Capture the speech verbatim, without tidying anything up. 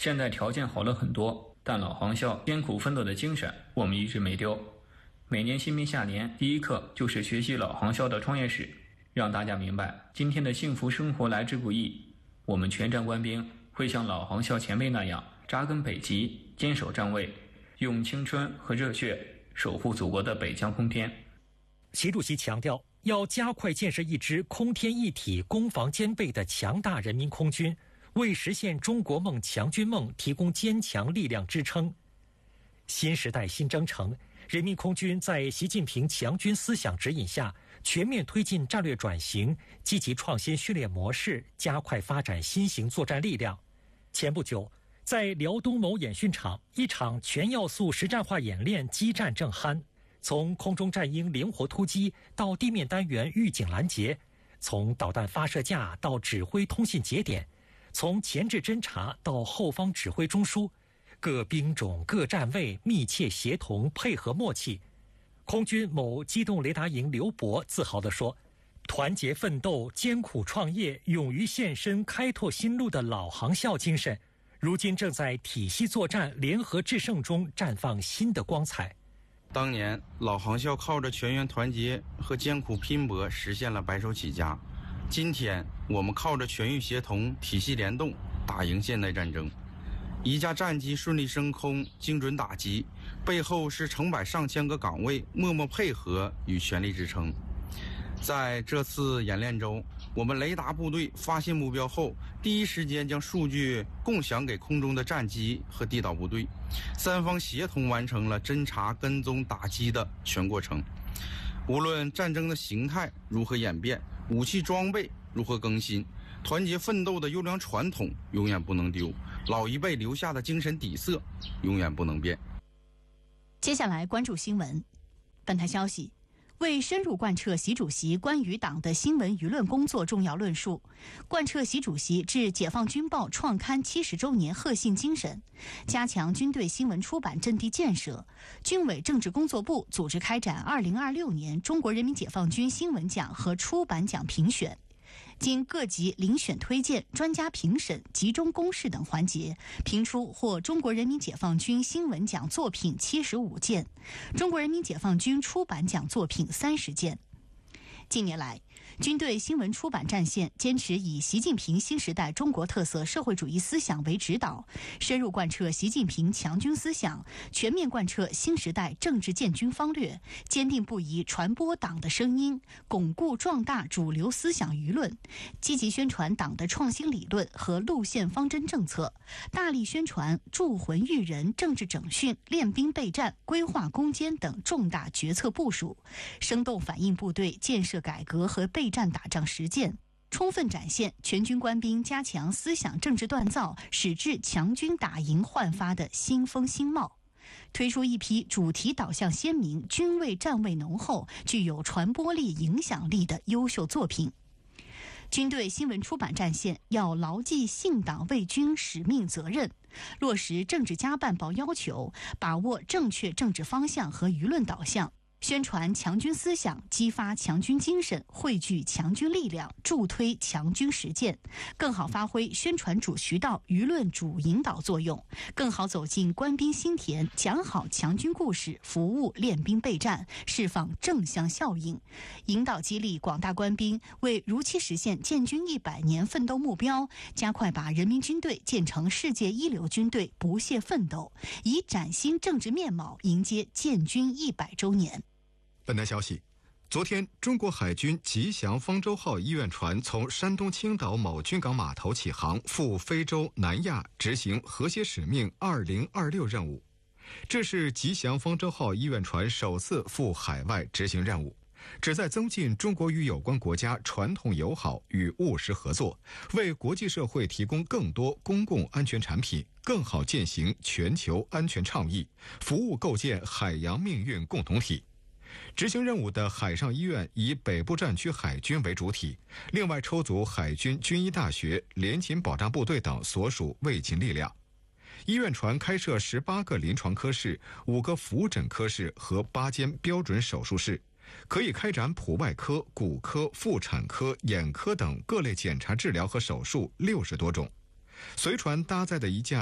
现在条件好了很多，但老航校艰苦奋斗的精神我们一直没丢。每年新兵下年，第一课就是学习老航校的创业史，让大家明白今天的幸福生活来之不易。我们全站官兵会像老航校前辈那样扎根北极，坚守站位，用青春和热血守护祖国的北疆空天。 习主席强调，要加快建设一支空天一体、攻防兼备的强大人民空军，为实现中国梦、强军梦提供坚强力量支撑。新时代新征程，人民空军在习近平强军思想指引下，全面推进战略转型，积极创新训练模式，加快发展新型作战力量。前不久，在辽东某演训场，一场全要素实战化演练激战正酣。从空中战鹰灵活突击到地面单元预警拦截，从导弹发射架到指挥通信节点，从前置侦察到后方指挥中枢，各兵种各站位密切协同配合默契。空军某机动雷达营刘博自豪地说，团结奋斗、艰苦创业、勇于献身、开拓新路的老航校精神，如今正在体系作战、联合制胜中绽放新的光彩。 当年老航校靠着全员团结和艰苦拼搏实现了白手起家，今天我们靠着全域协同、体系联动打赢现代战争。一架战机顺利升空，精准打击，背后是成百上千个岗位默默配合与全力支撑。在这次演练中，我们雷达部队发现目标后，第一时间将数据共享给空中的战机和地导部队，三方协同完成了侦察、跟踪、打击的全过程。无论战争的形态如何演变，武器装备如何更新，团结奋斗的优良传统永远不能丢，老一辈留下的精神底色永远不能变。 接下来关注新闻。本台消息，为深入贯彻习主席关于党的新闻舆论工作重要论述，贯彻习主席致解放军报创刊七十周年贺信精神，加强军队新闻出版阵地建设，军委政治工作部组织开展二零二六年中国人民解放军新闻奖和出版奖评选。经各级遴选推荐、专家评审、集中公示等环节，评出获中国人民解放军新闻奖作品七十五件，中国人民解放军出版奖作品三十件。近年来，军队新闻出版战线坚持以习近平新时代中国特色社会主义思想为指导，深入贯彻习近平强军思想，全面贯彻新时代政治建军方略，坚定不移传播党的声音，巩固壮大主流思想舆论，积极宣传党的创新理论和路线方针政策，大力宣传铸魂育人、政治整训、练兵备战、规划攻坚等重大决策部署，生动反映部队建设改革和备战打仗实践，充分展现全军官兵加强思想政治锻造，使至强军打赢焕发的新风新貌，推出一批主题导向鲜明、军味战味浓厚、具有传播力、影响力的优秀作品。军队新闻出版战线要牢记信党为军使命责任，落实政治家办报要求，把握正确政治方向和舆论导向，宣传强军思想，激发强军精神，汇聚强军力量，助推强军实践，更好发挥宣传主渠道、舆论主引导作用，更好走进官兵心田，讲好强军故事，服务练兵备战，释放正向效应，引导激励广大官兵为如期实现建军一百年奋斗目标，加快把人民军队建成世界一流军队，不懈奋斗，以崭新政治面貌迎接建军一百周年。 本台消息，昨天，中国海军吉祥方舟号医院船从山东青岛某军港码头起航，赴非洲、南亚执行和谐使命二零二六任务。这是吉祥方舟号医院船首次赴海外执行任务，旨在增进中国与有关国家传统友好与务实合作，为国际社会提供更多公共安全产品，更好践行全球安全倡议，服务构建海洋命运共同体。执行任务的海上医院以北部战区海军为主体，另外抽组海军军医大学、联勤保障部队等所属卫勤力量。医院船开设十八个临床科室、五个扶诊科室和八间标准手术室，可以开展普外科、骨科、妇产科、眼科等各类检查治疗和手术六十多种。随船搭载的一架